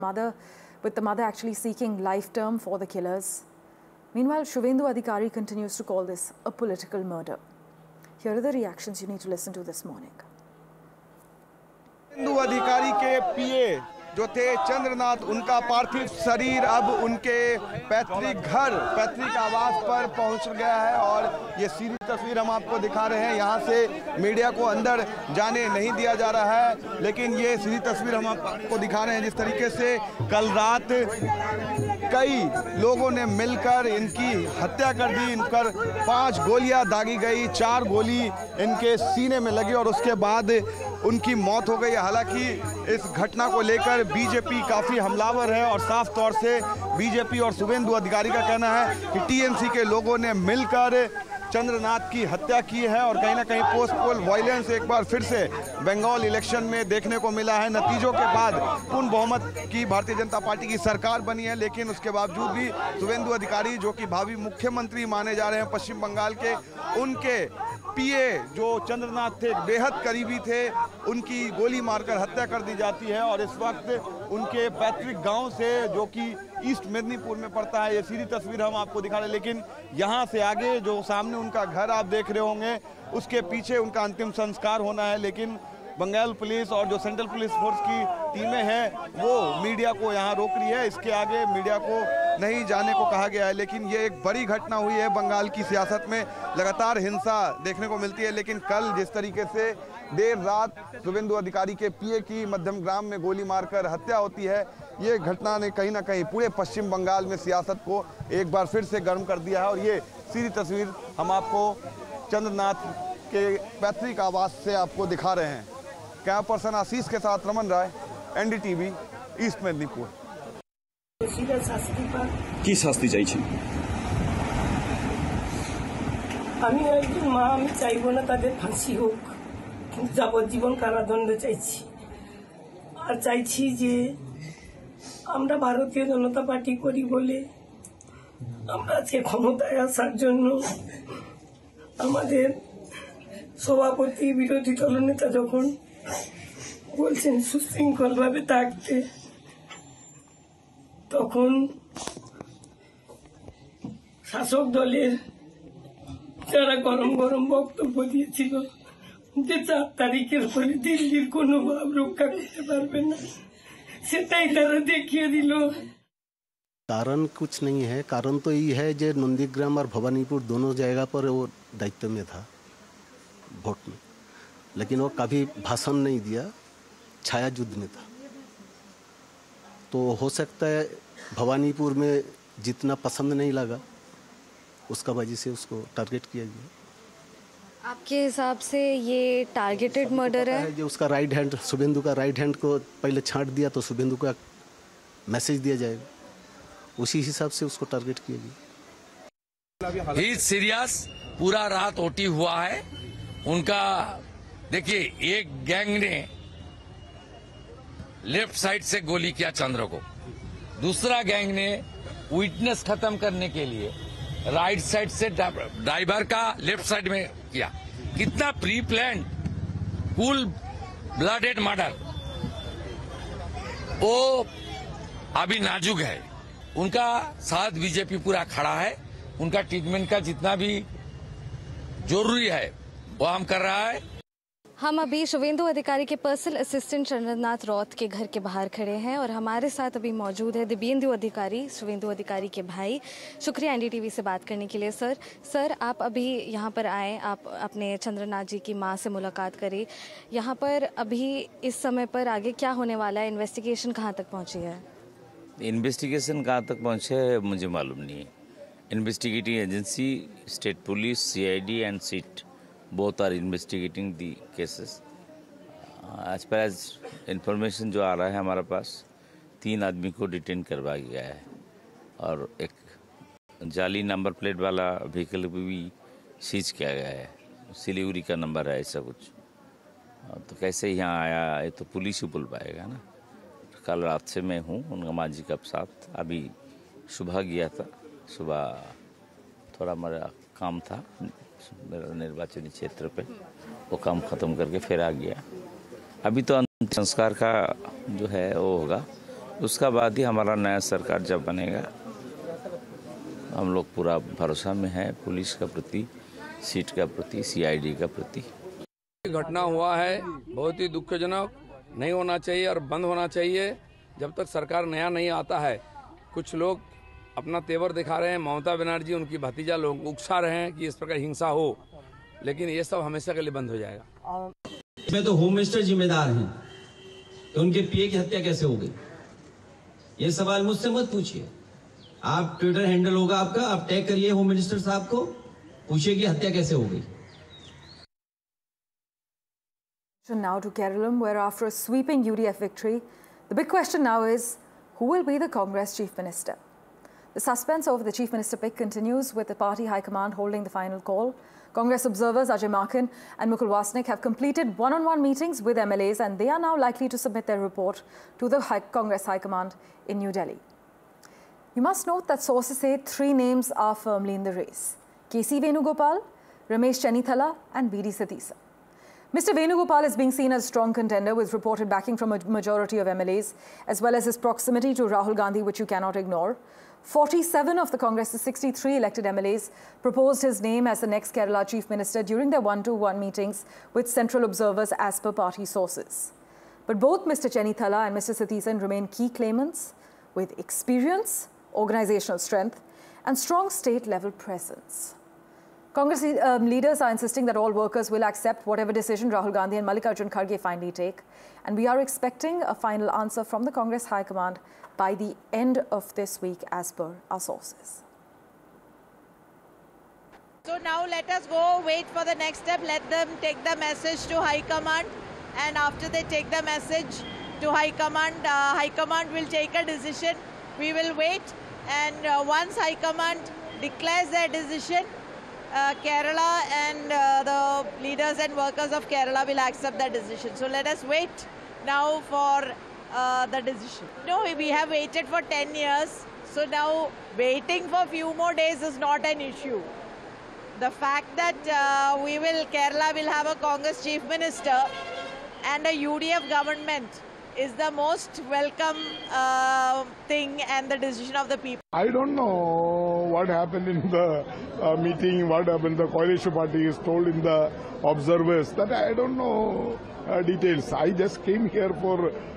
with the mother actually seeking life term for the killers. Meanwhile, Shubhendu Adhikari continues to call this a political murder. Here are the reactions you need to listen to this morning. Suvendu अधिकारी के पीए जो थे चंद्रनाथ, उनका पार्थिव शरीर अब उनके पैतृक आवास पर पहुंच गया है और ये सीधी तस्वीर हम आपको दिखा रहे हैं। यहाँ से मीडिया को अंदर जाने नहीं दिया जा रहा है, लेकिन ये सीधी तस्वीर हम आपको दिखा रहे हैं जिस तरीके से कल रात कई लोगों ने मिलकर इनकी हत्या कर दी। इन पर 5 गोलियां दागी गई, 4 गोली इनके सीने में लगी और उसके बाद उनकी मौत हो गई। हालांकि इस घटना को लेकर बीजेपी काफ़ी हमलावर है और साफ तौर से बीजेपी और शुभेंदु अधिकारी का कहना है कि टीएमसी के लोगों ने मिलकर चंद्रनाथ की हत्या की है और कहीं ना कहीं पोस्ट पोल वायलेंस एक बार फिर से बंगाल इलेक्शन में देखने को मिला है। नतीजों के बाद पूर्ण बहुमत की भारतीय जनता पार्टी की सरकार बनी है, लेकिन उसके बावजूद भी शुभेंदु अधिकारी जो कि भावी मुख्यमंत्री माने जा रहे हैं पश्चिम बंगाल के, उनके पीए जो चंद्रनाथ थे, बेहद करीबी थे, उनकी गोली मारकर हत्या कर दी जाती है और इस वक्त उनके पैतृक गांव से जो कि ईस्ट मेदिनीपुर में पड़ता है, ये सीधी तस्वीर हम आपको दिखा रहे हैं। लेकिन यहाँ से आगे जो सामने उनका घर आप देख रहे होंगे, उसके पीछे उनका अंतिम संस्कार होना है, लेकिन बंगाल पुलिस और जो सेंट्रल पुलिस फोर्स की टीमें हैं वो मीडिया को यहाँ रोक रही है। इसके आगे मीडिया को नहीं जाने को कहा गया है। लेकिन ये एक बड़ी घटना हुई है। बंगाल की सियासत में लगातार हिंसा देखने को मिलती है, लेकिन कल जिस तरीके से देर रात शुभेंदु अधिकारी के पीए की मध्यमग्राम में गोली मारकर हत्या होती है, ये घटना ने कहीं ना कहीं पूरे पश्चिम बंगाल में सियासत को एक बार फिर से गर्म कर दिया है। और ये सीधी तस्वीर हम आपको चंद्रनाथ के पैतृक आवास से आपको दिखा रहे हैं। कैमरा पर्सन आशीष के साथ रमन राय, एनडीटीवी, ईस्ट मेदिनीपुर। কি শাস্তি চাইছেন? আমি একজন মা, আমি চাইবো না তাদের ফাঁসি হোক, কিন্তু যাবজ্জীবন কারাদণ্ড চাইছি। আর চাইছি যে আমরা ভারতীয় জনতা পার্টি করি বলে আমরা আজকে ক্ষমতায় আসার জন্য আমাদের সভাপতি বিরোধী দলনেতা যখন বলছেন সুশৃঙ্খলভাবে থাকতে, তখন শাসক দলের যারা গরম গরম বক্তব্য দিয়েছিল যে 4 তারিখের পরে দিল্লির কোনো ভাব রক্ষা করতে পারবে না, সেটাই তারা দেখিয়ে দিল। कारण कुछ नहीं है, कारण तो ये है जो नंदीग्राम और भवानीपुर दोनों जगह पर वो दायित्व में था वोट में, लेकिन वो कभी भाषण नहीं दिया, छाया युद्ध में था। तो हो सकता है भवानीपुर में जितना पसंद नहीं लगा, उसका वजह से उसको टारगेट किया गया। आपके हिसाब से ये टारगेटेड मर्डर है? जो उसका राइट हैंड, शुभेंदु का राइट हैंड को पहले छांट दिया तो शुभेंदु का मैसेज दिया जाएगा, उसी हिसाब से उसको टारगेट किया गया। ही सीरियस, पूरा रात ओटी हुआ है उनका। देखिए, एक गैंग ने लेफ्ट साइड से गोली किया चंद्र को, दूसरा गैंग ने विटनेस खत्म करने के लिए राइट साइड से ड्राइवर का लेफ्ट साइड में किया। कितना pre plan, cool blooded murder. वो अभी नाजुक है, उनका साथ बीजेपी पूरा खड़ा है। उनका ट्रीटमेंट का जितना भी जरूरी है वो हम कर रहा है। हम अभी शुभेंदु अधिकारी के पर्सनल असिस्टेंट चंद्रनाथ रौत के घर के बाहर खड़े हैं और हमारे साथ अभी मौजूद है दिव्येंदु अधिकारी, शुभेंदु अधिकारी के भाई। शुक्रिया एनडीटीवी से बात करने के लिए। सर आप अभी यहाँ पर आए, आप अपने चंद्रनाथ जी की मां से मुलाकात करी। यहाँ पर अभी इस समय पर आगे क्या होने वाला है? इन्वेस्टिगेशन कहाँ तक पहुँची है? इन्वेस्टिगेशन कहाँ तक पहुँचे है मुझे मालूम नहीं है। Investigating agency, state police, CID and seat both are investigating the cases. As far as information जो आ रहा है हमारे पास, 3 आदमी को डिटेन करवा गया है और एक जाली नंबर प्लेट वाला व्हीकल भी सीज किया गया है। सिलीगुड़ी का नंबर है ऐसा कुछ। तो कैसे यहाँ आया ये तो पुलिस ही बोल पाएगा ना। कल रात से मैं हूँ उनका माजी के साथ। अभी सुबह गया था, सुबह थोड़ा मेरा काम था मेरा निर्वाचनी क्षेत्र पे, वो काम खत्म करके फिर आ गया। अभी तो अंतिम संस्कार का जो है वो होगा, उसका बाद ही हमारा नया सरकार जब बनेगा। हम लोग पूरा भरोसा में है पुलिस का प्रति, सीट का प्रति, सीआईडी का प्रति। घटना हुआ है बहुत ही दुखजनक, नहीं होना चाहिए और बंद होना चाहिए। जब तक सरकार नया नहीं आता है, कुछ लोग अपना तेवर दिखा रहे हैं। ममता बनर्जी उनकी भतीजा लोग उकसा रहे हैं कि इस प्रकार हिंसा हो, लेकिन ये सब हमेशा के लिए बंद हो जाएगा। इसमें तो होम मिनिस्टर जिम्मेदार हैं तो उनके पीए की हत्या कैसे हो गई, ये सवाल मुझसे मत पूछिए। आप ट्विटर हैंडल होगा आपका, आप टैग करिए होम मिनिस्टर साहब को, पूछिए कि हत्या कैसे हो गई। Now to Kerala, where after a sweeping UDF victory, the big question now is, who will be the Congress Chief Minister? The suspense over the Chief Minister pick continues, with the party high command holding the final call. Congress observers Ajay Makan and Mukul Wasnik have completed one-on-one meetings with MLAs, and they are now likely to submit their report to the Congress high command in New Delhi. You must note that sources say 3 names are firmly in the race: KC Venugopal, Ramesh Chennithala and B.D. Satheesan. Mr. Venugopal is being seen as a strong contender with reported backing from a majority of MLAs, as well as his proximity to Rahul Gandhi, which you cannot ignore. 47 of the Congress's 63 elected MLAs proposed his name as the next Kerala Chief Minister during their one-to-one meetings with central observers as per party sources. But both Mr. Chennithala and Mr. Satheesan remain key claimants with experience, organizational strength and strong state-level presence. Congress leaders are insisting that all workers will accept whatever decision Rahul Gandhi and Mallikarjun Kharge finally take, and we are expecting a final answer from the Congress High Command by the end of this week, as per our sources. So now let us go wait for the next step. Let them take the message to High Command, and after they take the message to High Command will take a decision. We will wait, and once High Command declares their decision, Kerala and the leaders and workers of Kerala will accept that decision. So let us wait now for the decision. No, we have waited for 10 years. So now waiting for few more days is not an issue. The fact that Kerala will have a Congress Chief Minister and a UDF government is the most welcome thing and the decision of the people. I don't know what happened in the meeting, what happened. The coalition party is told in the observers that I don't know details. I just came here for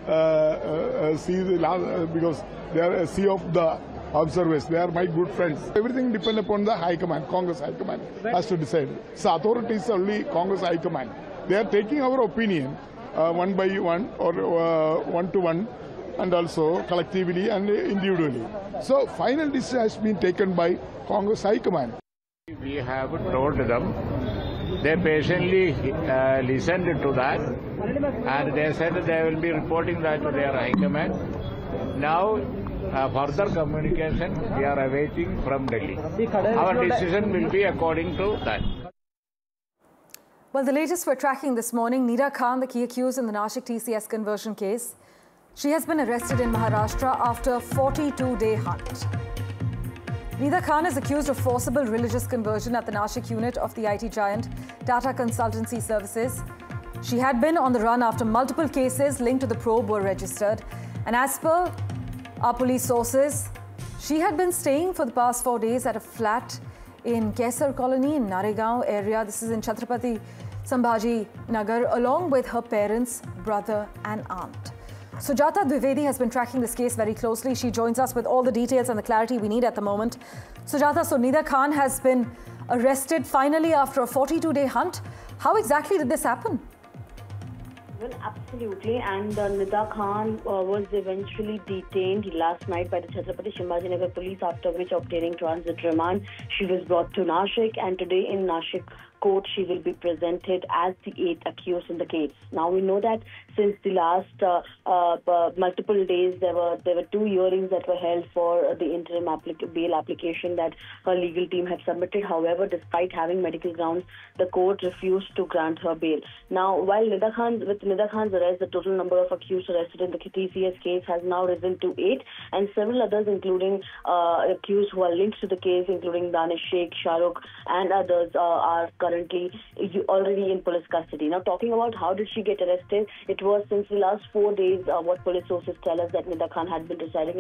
because they are a sea of the observers. They are my good friends. Everything depends upon the High Command. Congress High Command has to decide. So authority is only Congress High Command. They are taking our opinion one by one or one-to-one, and also collectively and individually. So final decision has been taken by Congress High Command. We have told them, they patiently listened to that, and they said they will be reporting that to their High Command. Now further communication we are awaiting from Delhi. Our decision will be according to that. Well, the latest we're tracking this morning, Nida Khan, the key accused in the Nashik TCS conversion case. She has been arrested in Maharashtra after a 42-day hunt. Nida Khan is accused of forcible religious conversion at the Nashik unit of the IT giant Tata Consultancy Services. She had been on the run after multiple cases linked to the probe were registered. And as per our police sources, she had been staying for the past 4 days at a flat in Kesar Colony in Naregaon area. This is in Chhatrapati Sambhaji Nagar, along with her parents, brother and aunt. Sujata Dwivedi has been tracking this case very closely. She joins us with all the details and the clarity we need at the moment. Sujata, so Nida Khan has been arrested finally after a 42-day hunt. How exactly did this happen? Well, absolutely. And Nida Khan was eventually detained last night by the Chhatrapati Sambhajinagar police, after which, obtaining transit remand, she was brought to Nashik, and today in Nashik court she will be presented as the 8th accused in the case. Now we know that since the last multiple days there were 2 hearings that were held for the interim bail application that her legal team had submitted. However, despite having medical grounds, the court refused to grant her bail. Now, while Nida Khan's arrest, the total number of accused arrested in the TCS case has now risen to 8, and several others, including accused who are linked to the case, including Danish Sheikh, Shahrukh and others, are currently currently already in police custody. Now, talking about how did she get arrested, it was since the last 4 days, what police sources tell us that Nida Khan had been residing